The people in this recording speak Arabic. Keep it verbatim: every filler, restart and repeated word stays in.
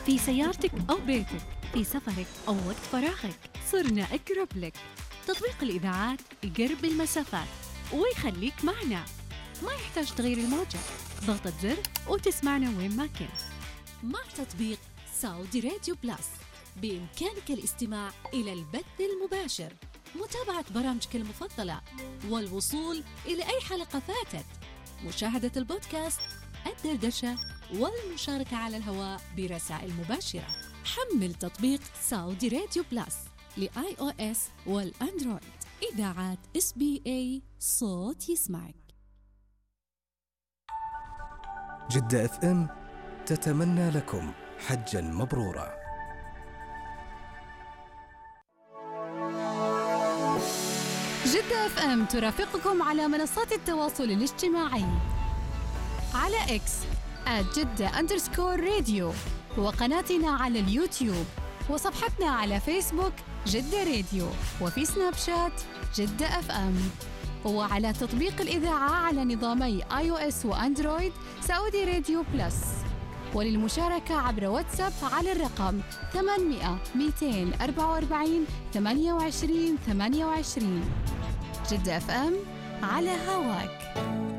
في سيارتك أو بيتك، في سفرك أو وقت فراغك، صرنا أقرب لك. تطبيق الإذاعات يقرب المسافات ويخليك معنا، ما يحتاج تغيير الموجة، ضغطة زر وتسمعنا وين ما كنت. مع تطبيق سعودي راديو بلس بإمكانك الاستماع إلى البث المباشر، متابعة برامجك المفضلة، والوصول إلى أي حلقة فاتت، مشاهدة البودكاست، الدردشة، والمشاركة على الهواء برسائل مباشرة. حمل تطبيق سعودي راديو بلس لآي أو إس والأندرويد. إذاعات إس بي إي، صوت يسمعك. جدة اف ام تتمنى لكم حجاً مبرورا. جدة اف ام ترافقكم على منصات التواصل الاجتماعي على اكس آت جدة أندرسكور راديو، وقناتنا على اليوتيوب، وصفحتنا على فيسبوك جدة راديو، وفي سناب شات جدة اف ام، وعلى تطبيق الإذاعة على نظامي آي أو إس وأندرويد سعودي راديو بلس. وللمشاركة عبر واتساب على الرقم ثمانمئة مئتين وأربعة وأربعين ثمانية وعشرين ثمانية وعشرين. جدة اف ام على هواك.